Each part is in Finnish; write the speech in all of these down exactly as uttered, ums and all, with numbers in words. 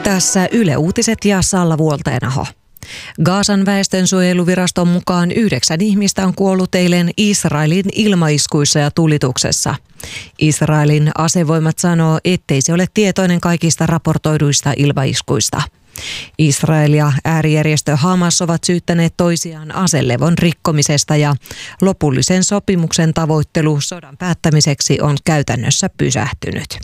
Tässä Yle Uutiset ja Salla Vuolteenaho. Gazan väestönsuojeluviraston mukaan yhdeksän ihmistä on kuollut eilen Israelin ilmaiskuissa ja tulituksessa. Israelin asevoimat sanoo, ettei se ole tietoinen kaikista raportoiduista ilmaiskuista. Israel ja äärijärjestö Hamas ovat syyttäneet toisiaan aselevon rikkomisesta ja lopullisen sopimuksen tavoittelu sodan päättämiseksi on käytännössä pysähtynyt.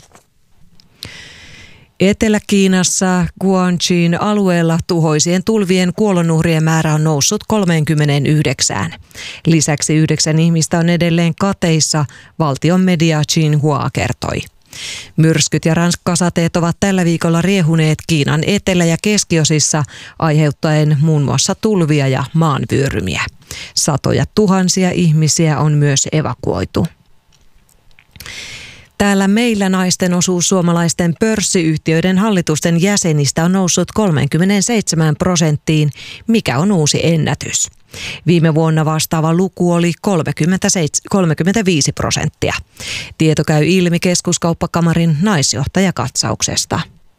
Etelä-Kiinassa Guangxin alueella tuhoisien tulvien kuolonuhrien määrä on noussut kolmekymmentäyhdeksän. Lisäksi yhdeksän ihmistä on edelleen kateissa, valtion media Xinhua kertoi. Myrskyt ja rankkasateet ovat tällä viikolla riehuneet Kiinan etelä- ja keskiosissa, aiheuttaen muun muassa tulvia ja maanvyörymiä. Satoja tuhansia ihmisiä on myös evakuoitu. Täällä meillä naisten osuus suomalaisten pörssiyhtiöiden hallitusten jäsenistä on noussut kolmekymmentäseitsemän prosenttiin, mikä on uusi ennätys. Viime vuonna vastaava luku oli kolmekymmentäviisi prosenttia. Tieto käy ilmi Keskuskauppakamarin naisjohtajakatsauksesta.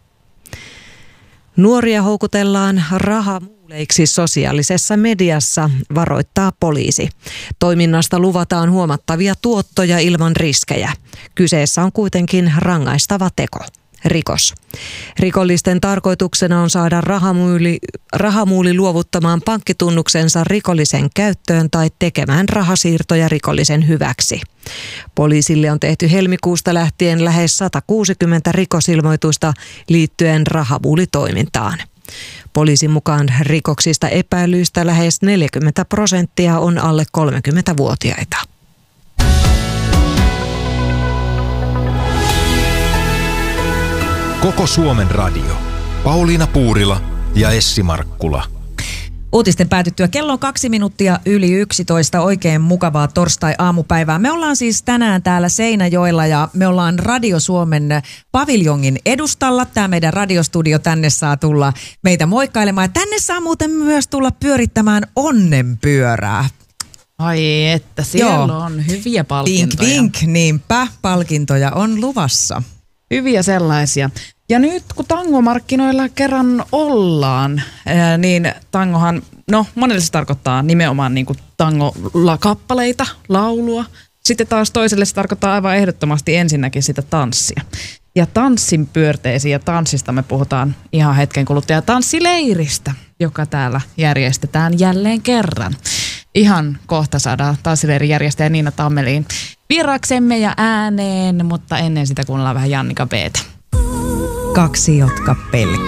Nuoria houkutellaan rahamuuleiksi sosiaalisessa mediassa, varoittaa poliisi. Toiminnasta luvataan huomattavia tuottoja ilman riskejä. Kyseessä on kuitenkin rangaistava teko. Rikos. Rikollisten tarkoituksena on saada rahamuuli, rahamuuli luovuttamaan pankkitunnuksensa rikollisen käyttöön tai tekemään rahasiirtoja rikollisen hyväksi. Poliisille on tehty helmikuusta lähtien lähes sata kuusikymmentä rikosilmoitusta liittyen rahamuulitoimintaan. Poliisin mukaan rikoksista epäilyistä lähes neljäkymmentä prosenttia on alle kolmekymmentävuotiaita. Koko Suomen radio. Pauliina Puurila ja Essi Markkula. Uutisten päätyttyä kello on kaksi minuuttia yli yksitoista. Oikein mukavaa torstai-aamupäivää. Me ollaan siis tänään täällä Seinäjoella ja me ollaan Radio Suomen paviljongin edustalla. Tämä meidän radiostudio, tänne saa tulla meitä moikkailemaan. Ja tänne saa muuten myös tulla pyörittämään onnenpyörää. Ai että, siellä Joo. on hyviä palkintoja. Vink, vink, niinpä. Palkintoja on luvassa. Hyviä sellaisia. Ja nyt kun tangomarkkinoilla kerran ollaan, ää, niin tangohan, no monelle se tarkoittaa nimenomaan niin kuin tango-kappaleita, laulua. Sitten taas toiselle se tarkoittaa aivan ehdottomasti ensinnäkin sitä tanssia. Ja tanssin pyörteisiin ja tanssista me puhutaan ihan hetken kuluttua. Ja tanssileiristä, joka täällä järjestetään jälleen kerran. Ihan kohta saadaan tanssileirin järjestäjä Niina Tammeliin vieraaksemme ja ääneen, mutta ennen sitä kuunnellaan vähän Jannika B:tä. Kaksi, jotka pelkää.